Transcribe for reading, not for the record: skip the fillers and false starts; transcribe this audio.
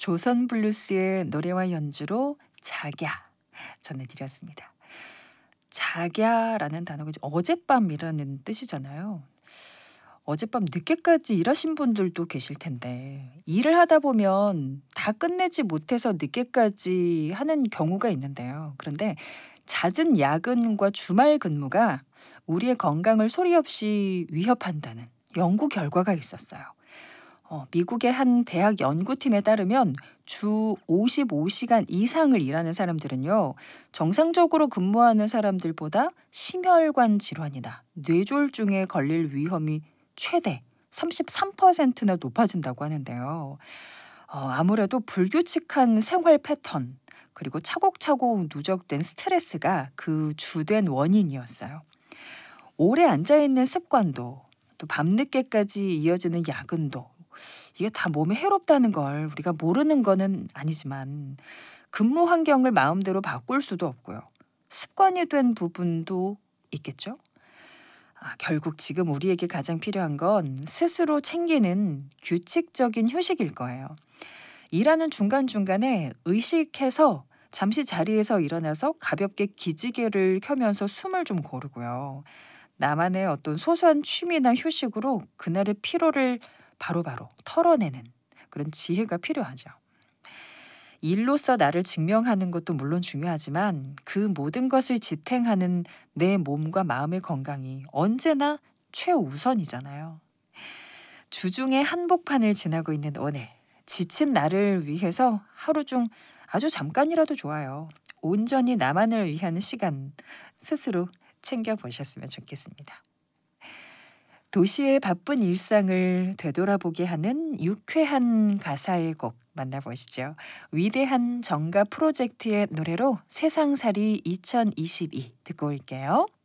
조선 블루스의 노래와 연주로 작야 전해드렸습니다. 작야라는 단어가 어젯밤이라는 뜻이잖아요. 어젯밤 늦게까지 일하신 분들도 계실 텐데 일을 하다 보면 다 끝내지 못해서 늦게까지 하는 경우가 있는데요. 그런데 잦은 야근과 주말 근무가 우리의 건강을 소리 없이 위협한다는 연구 결과가 있었어요. 미국의 한 대학 연구팀에 따르면 주 55시간 이상을 일하는 사람들은요, 정상적으로 근무하는 사람들보다 심혈관 질환이나 뇌졸중에 걸릴 위험이 최대 33%나 높아진다고 하는데요. 아무래도 불규칙한 생활 패턴, 그리고 차곡차곡 누적된 스트레스가 그 주된 원인이었어요. 오래 앉아있는 습관도, 또 밤늦게까지 이어지는 야근도, 이게 다 몸에 해롭다는 걸 우리가 모르는 거는 아니지만 근무 환경을 마음대로 바꿀 수도 없고요. 습관이 된 부분도 있겠죠? 결국 지금 우리에게 가장 필요한 건 스스로 챙기는 규칙적인 휴식일 거예요. 일하는 중간중간에 의식해서 잠시 자리에서 일어나서 가볍게 기지개를 켜면서 숨을 좀 고르고요. 나만의 어떤 소소한 취미나 휴식으로 그날의 피로를 바로바로 털어내는 그런 지혜가 필요하죠. 일로서 나를 증명하는 것도 물론 중요하지만 그 모든 것을 지탱하는 내 몸과 마음의 건강이 언제나 최우선이잖아요. 주중에 한복판을 지나고 있는 오늘, 지친 나를 위해서 하루 중 아주 잠깐이라도 좋아요. 온전히 나만을 위한 시간 스스로 챙겨보셨으면 좋겠습니다. 도시의 바쁜 일상을 되돌아보게 하는 유쾌한 가사의 곡 만나보시죠. 위대한 정가 프로젝트의 노래로 세상살이 2022 듣고 올게요.